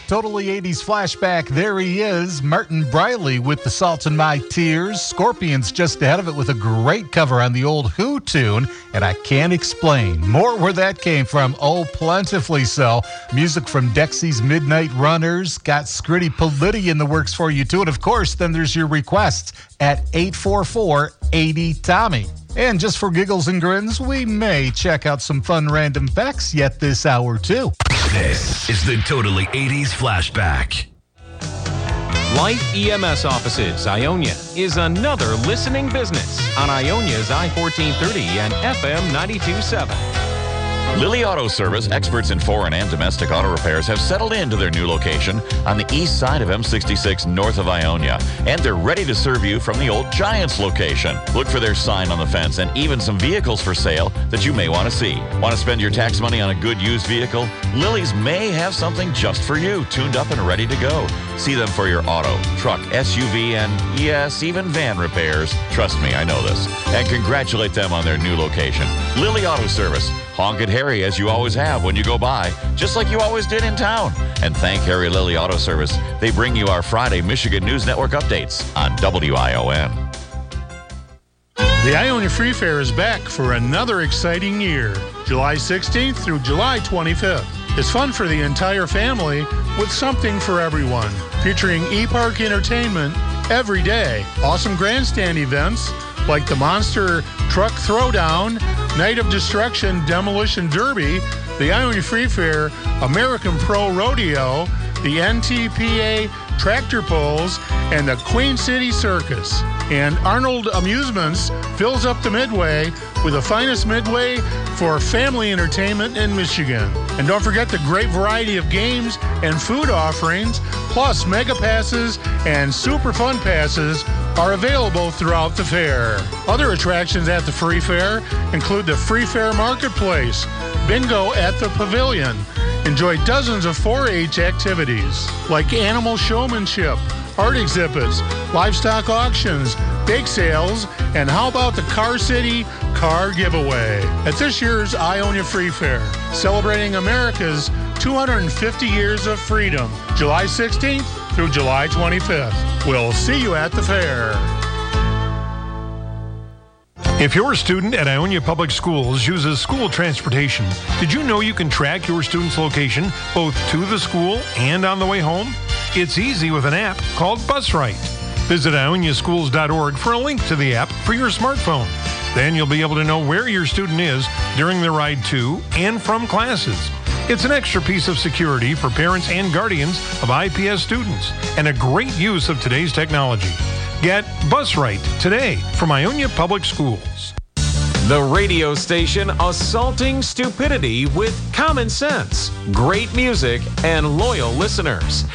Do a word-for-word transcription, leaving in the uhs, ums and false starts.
Totally eighties Flashback. There he is, Martin Briley with The Salt in My Tears. Scorpions just ahead of it with a great cover on the old Who tune, and I can't explain. More where that came from, oh, plentifully so. Music from Dexy's Midnight Runners. Got Scritti Politti in the works for you, too. And, of course, then there's your requests at eight four four, eight zero, Tommy. And just for giggles and grins, we may check out some fun random facts yet this hour, too. This is the Totally eighties Flashback. Light E M S Offices, Ionia, is another listening business on Ionia's I fourteen thirty and F M ninety-two point seven. Lilly Auto Service, experts in foreign and domestic auto repairs, have settled into their new location on the east side of M sixty-six north of Ionia, and they're ready to serve you from the old Giants location. Look for their sign on the fence and even some vehicles for sale that you may want to see. Want to spend your tax money on a good used vehicle? Lilly's may have something just for you, tuned up and ready to go. See them for your auto, truck, S U V, and yes, even van repairs. Trust me, I know this. And congratulate them on their new location. Lilly Auto Service. Honk at Harry as you always have when you go by, just like you always did in town. And thank Harry Lilly Auto Service. They bring you our Friday Michigan News Network updates on W I O N. The Ionia Free Fair is back for another exciting year, July sixteenth through July twenty-fifth. It's fun for the entire family with something for everyone, featuring E-Park Entertainment every day, awesome grandstand events like the Monster Truck Throwdown, Night of Destruction Demolition Derby, the Ionia Free Fair, American Pro Rodeo, the N T P A Tractor Pulls, and the Queen City Circus. And Arnold Amusements fills up the Midway with the finest Midway for family entertainment in Michigan. And don't forget the great variety of games and food offerings, plus mega passes and super fun passes are available throughout the fair. Other attractions at the Free Fair include the Free Fair Marketplace, bingo at the Pavilion. Enjoy dozens of four H activities like animal showmanship, art exhibits, livestock auctions, bake sales, and how about the Car City Car Giveaway at this year's Ionia Free Fair, celebrating America's two hundred fifty years of freedom, July sixteenth through July twenty-fifth. We'll see you at the fair. If your student at Ionia Public Schools uses school transportation, did you know you can track your student's location both to the school and on the way home? It's easy with an app called BusRight. Visit Ionia Schools dot org for a link to the app for your smartphone. Then you'll be able to know where your student is during the ride to and from classes. It's an extra piece of security for parents and guardians of I P S students and a great use of today's technology. Get BusRight today from Ionia Public Schools. The radio station assaulting stupidity with common sense, great music, and loyal listeners.